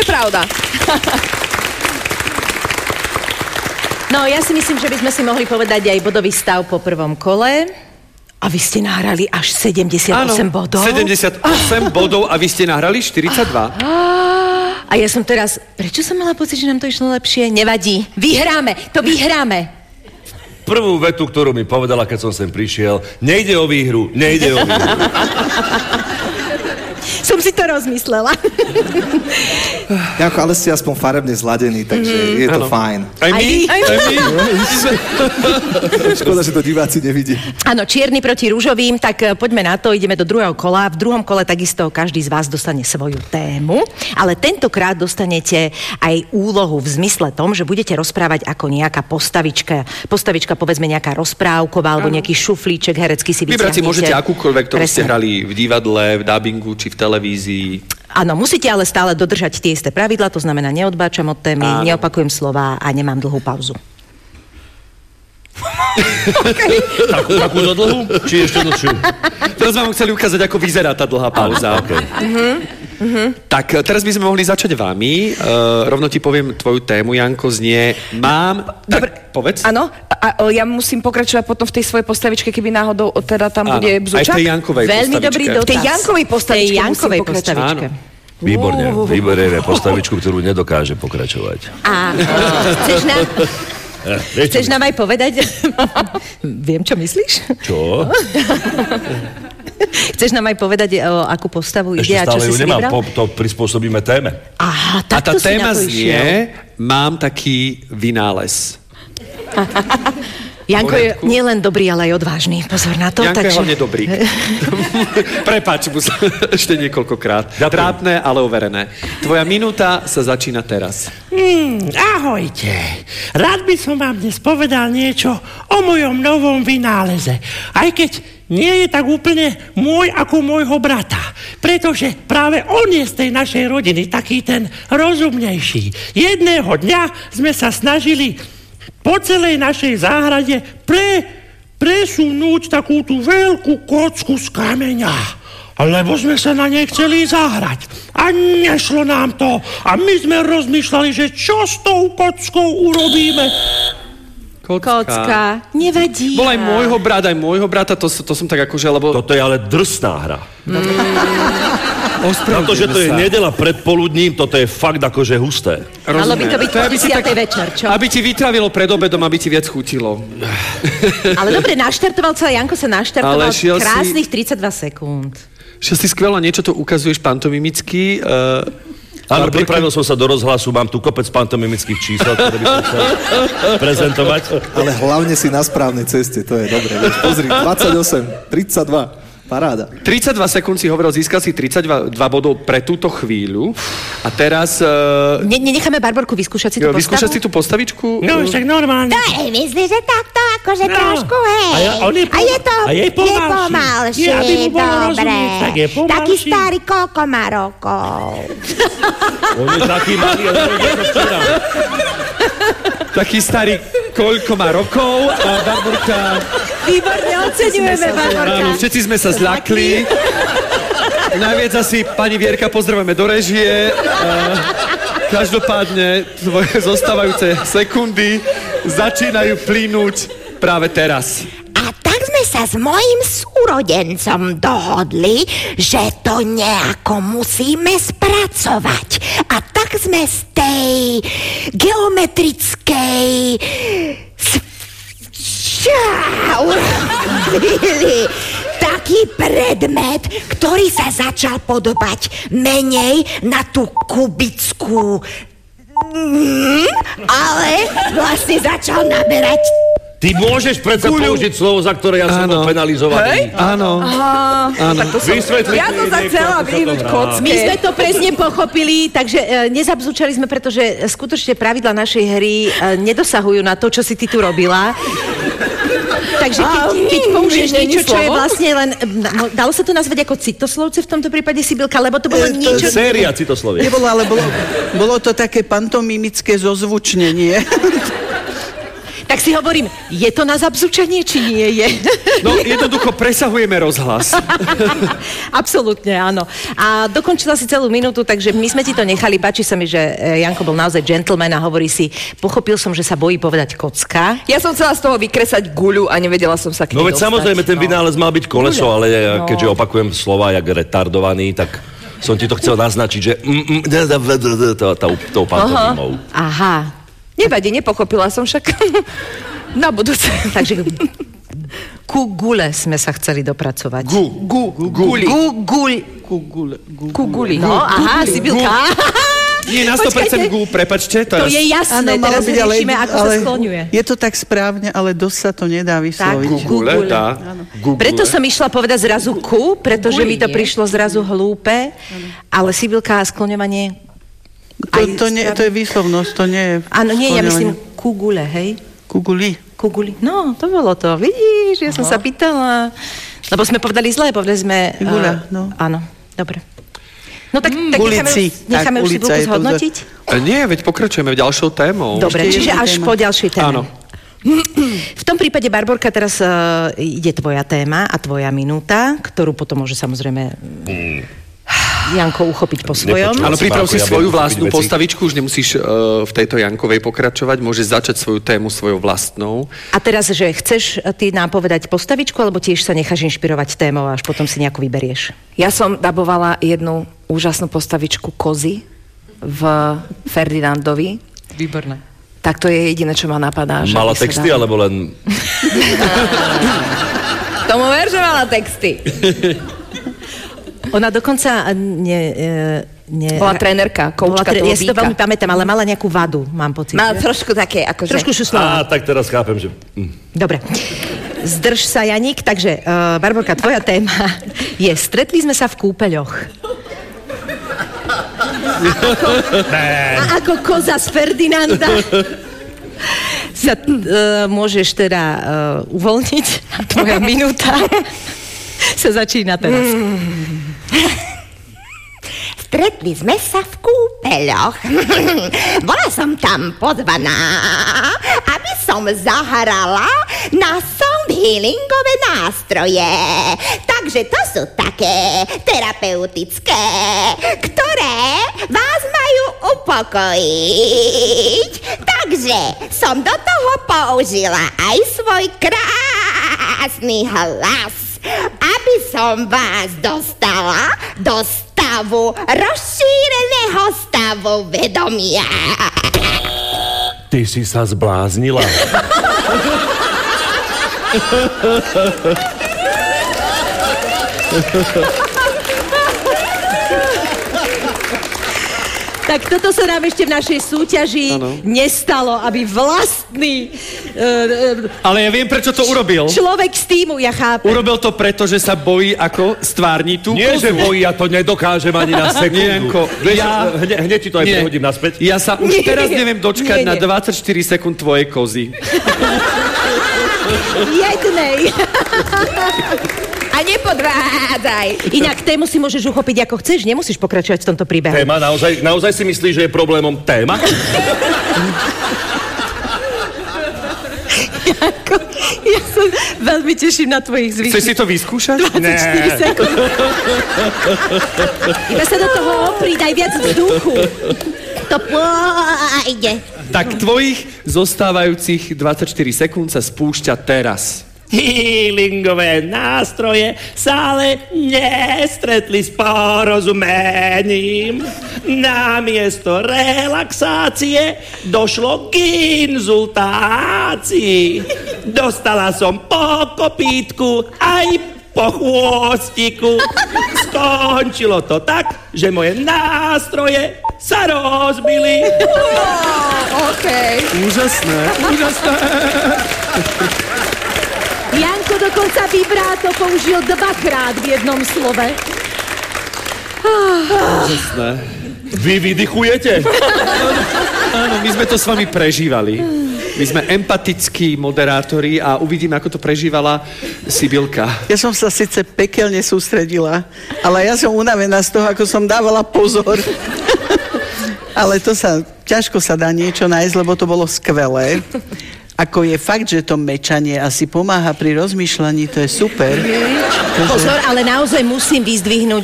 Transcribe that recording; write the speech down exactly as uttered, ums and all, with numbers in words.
je pravda. No, ja si myslím, že by sme si mohli povedať aj bodový stav po prvom kole. A vy ste nahrali až sedemdesiatosem Áno, bodov. sedemdesiatosem bodov a vy ste nahrali štyridsaťdva. A ja som teraz... Prečo som mala pocit, že nám to išlo lepšie? Nevadí. Vyhráme. To vyhráme. Prvú vetu, ktorú mi povedala, keď som sem prišiel, nejde o výhru, nejde o výhru. Som si to rozmyslela. Janko, ale ste aspoň farebne zladení, takže mm, je to ano. Fajn. Aj my? Aj my? Škoda, že to diváci nevidí. Áno, čierny proti rúžovým, tak poďme na to, ideme do druhého kola. V druhom kole takisto každý z vás dostane svoju tému, ale tentokrát dostanete aj úlohu v zmysle tom, že budete rozprávať ako nejaká postavička. Postavička, povedzme, nejaká rozprávková, alebo nejaký šuflíček herecký si vyťahnete. Vybrať si môžete akúkoľvek, ktorú ste hrali v divadle, v dabingu, či v televízii. Áno, musíte ale stále dodržať tie isté pravidlá, to znamená, neodbáčam od témy, áno. Neopakujem slova a nemám dlhú pauzu. Okay. Tak, takú do dlhú? Či ešte dlhšiu? Teraz vám chceli ukázať, ako vyzerá tá dlhá pauza. Okay. Uh-huh. Uh-huh. Tak teraz by sme mohli začať vami. Uh, rovno ti poviem tvoju tému, Janko, znie Mám... Dobre, tak, povedz. Áno, a, a ja musím pokračovať potom v tej svojej postavičke, keby náhodou teda tam áno. bude bzúčak. Aj v tej Jankovej Veľmi postavičke. dobrý dotaz. V tej Jankovej postavičke tej Jankovej musím postavičke. Výborne, vyberieme postavičku, ktorú nedokáže pokračovať. A chceš nám... Eh, Chceš nám aj povedať? Viem, čo myslíš? Čo? Chceš nám aj povedať, o akú postavu ide a čo si si nemám, vybral? po, to prispôsobíme téme. Aha, a tá takto si téma na to znie, išiel. mám taký vynález. Janko je nielen dobrý, ale aj odvážny. Pozor na to. Janko takže... je hlavne dobrý. Prepáč, musím ešte niekoľkokrát. Trápne, ale overené. Tvoja minúta sa začína teraz. Hmm, ahojte. Rád by som vám dnes povedal niečo o mojom novom vynáleze. Aj keď nie je tak úplne môj ako môjho brata. Pretože práve on je z tej našej rodiny taký ten rozumnejší. Jedného dňa sme sa snažili po celej našej záhrade pre, presunúť takú tú veľkú kocku z kameňa. Lebo sme sa na nej chceli zahrať. A nešlo nám to. A my sme rozmýšľali, že čo s tou kockou urobíme. Kocka. Kocka. Nevadí. Bol aj môjho brata, aj môjho brata, to, to som tak akože, lebo... Toto je ale drsná hra. Mm. Na to, že to je nedeľa predpoludním, toto je fakt akože husté. Malo by to byť To je, aby si desiatej tak- večer, čo? Aby ti vytravilo pred obedom, aby ti viac chutilo. Ale dobre, naštartoval sa, Janko sa naštartoval Ale šiel si- krásnych tridsaťdva sekúnd. Že si skvelá, niečo to ukazuješ pantomimicky. Uh, Áno, pripravil som sa do rozhlasu, mám tu kopec pantomimických čísel, ktoré by som chcel prezentovať. Ale hlavne si na správnej ceste, to je dobre. Veď pozri, dvadsaťosem, tridsaťdva, paráda. tridsaťdva sekúnd si hovoril, získal si tridsaťdva bodov pre túto chvíľu. A teraz... Uh, Ne, nenecháme Barborku vyskúšať si tú postavu? vyskúšať si tú postavičku? No, však normálne. To je, myslíš, že takto, akože No. trošku, hej. A ja- on je po- a je to, a je pomalší. pomalší, Je, aby mu bolo dobre. rozumieť, tak je pomalší. Taký starý, koľko má rokov? On je taký malý, ale to je včera. Taký starý, koľko má rokov a Barborka... Výborne, oceňujeme, Barborka. Áno, všetci sme sa zľakli. Najviac asi pani Vierka pozdravujeme do režie. A každopádne tvoje zostávajúce sekundy začínajú plynúť práve teraz. A tak sme sa s mojím súrodencom dohodli, že to nejako musíme spracovať. A tak sme z tej geometrickej urobili taký predmet, ktorý sa začal podobať menej na tú kubickú, mm, ale vlastne začal naberať. Ty môžeš predsa použiť slovo, za ktoré ja som bol penalizovaný. Áno. Áno. Vysvetli. Ja som sa chcela vyhnúť kocke. My sme to presne pochopili, takže e, nezabzúčali sme, pretože skutočne pravidla našej hry e, nedosahujú na to, čo si ty tu robila. Takže keď, keď použiješ není niečo, čo je slovo? vlastne len... No, dalo sa to nazvať ako citoslovce v tomto prípade, Sibylka, lebo to bolo To niečo... je séria citosloviek. Nebolo, ale bolo, bolo to také pantomimické zozvučnenie. Tak si hovorím, je to na zabzučenie, či nie je? No, jednoducho presahujeme rozhlas. Absolútne, áno. A dokončila si celú minútu, takže my sme ti to nechali. Páči sa mi, že Janko bol naozaj gentleman a hovorí si, pochopil som, že sa bojí povedať kocka. Ja som chcela z toho vykresať guľu a nevedela som sa k No nej veď dostať. samozrejme, ten vynález mal byť koleso, ale ja, keďže opakujem slova jak retardovaný, tak som ti to chcel naznačiť, že tou pantomimou. Aha. Nevadí, nepochopila som však. Na budúce. Takže ku gule sme sa chceli dopracovať. Gu, gu, guli. Gu, guľ. Ku guli. No, aha, Sibylka. Nie, na sto percent gu, prepačte. To je jasné, Áno, malo teraz byť, ale- riešime, ako sa ale skloňuje. Je to tak správne, ale dosť sa to nedá vysloviť. Tak, Gule, Google. tá. Google. Preto som išla povedať zrazu ku, pretože Guli, mi to nie? prišlo zrazu hlúpe, ale Sibylka a skloňovanie... To, to, nie, to je výslovnosť, to nie je... Áno, nie, ja myslím skloňovanie. ku gule, hej? Kuguli. Kuguli. No, to bolo to. Vidíš, ja som sa pýtala. Lebo sme povedali zle, povedali sme... Gula, uh, no. Áno, dobre. No tak, tak Ulici. necháme, necháme Tak, už si ulica Sibylku je to zhodnotiť? E, Nie, veď pokračujeme ďalšou témou. Dobre, Ešte čiže jedna až téma. po ďalšej téme. Áno. V tom prípade, Barborka, teraz uh, ide tvoja téma a tvoja minúta, ktorú potom môže samozrejme mm. Janko uchopiť po svojom. Nepočul. Áno, priprav si Ja svoju viem vlastnú pochopiť veci. postavičku, už nemusíš uh, v tejto Jankovej pokračovať, môžeš začať svoju tému svojou vlastnou. A teraz, že chceš ty nám povedať postavičku, alebo tiež sa necháš inšpirovať témou a až potom si nejako vyberieš? Ja som dabovala jednu úžasnú postavičku kozy v Ferdinandovi. Výborné. Tak to je jediné, čo ma napadá. že Mala by sa texty, dalo. alebo len... Tomu ver, že mala texty. Ona dokonca ne, ne, Bola trénerka, koučka bola toho Ja si to býka. veľmi pamätám, ale mala nejakú vadu, mám pocit. Mala že? trošku také, akože... Trošku šuslala. Á, tak teraz chápem, že... hm. Dobre. Zdrž sa, Janík. Takže, uh, Barborka, tvoja téma je Stretli sme sa v kúpeľoch. Ako, a ako koza z Ferdinanda sa uh, môžeš teda uh, uvoľniť a tvoja minúta sa začína teraz. Stretli sme sa v kúpeľoch. Bola som tam pozvaná, aby som zahrala na sound healingové nástroje. Takže to sú také terapeutické, ktoré vás majú upokojiť. Takže som do toho použila aj svoj krásny hlas, aby som vás dostala do stavu rozšíreného stavu vedomia. Ty si sa zbláznila. Tak toto sa nám ešte v našej súťaži ano. nestalo, aby vlastný uh, Ale ja viem, prečo to urobil. človek z týmu, ja chápem. Urobil to preto, že sa bojí ako stvárniť tú Nie, kozu. že bojí, ja to nedokážem ani na sekundu. Nie, Janko, Vieš, ja- hne, hneď ti to aj Nie. prehodím naspäť. Ja sa už Nie. teraz neviem dočkať Nie, na nie. dvadsaťštyri sekúnd tvojej kozy. Jednej. A nepodvádzaj. Inak tému si môžeš uchopiť ako chceš, nemusíš pokračovať v tomto príbehu. Téma, naozaj, naozaj si myslíš, že je problémom téma? Janko, ja sa veľmi teším na tvojich Chceš si zvyšných to vyskúšať? dvadsaťštyri sekúnd. Iba sa do toho opri, daj viac vzduchu. To pôjde. Tak tvojich zostávajúcich dvadsaťštyri sekúnd sa spúšťa teraz. Healingové nástroje sa ale nestretli s porozumením. Namiesto relaxácie došlo k inzultácii. Dostala som po kopítku aj po chvostiku. Skončilo to tak, že moje nástroje sa rozbili. Okej. Úžasné, úžasné. Janko dokonca vibráto použil dvakrát v jednom slove. Úžasné. Vy vydychujete? Áno, my sme to s vami prežívali. My sme empatickí moderátori a uvidíme, ako to prežívala Sibylka. Ja som sa síce pekelne sústredila, ale ja som unavená z toho, ako som dávala pozor. Ale to sa, ťažko sa dá niečo nájsť, lebo to bolo skvelé. A ako je fakt, že to mečanie asi pomáha pri rozmýšľaní, to je super. Pozor, ale naozaj musím vyzdvihnúť,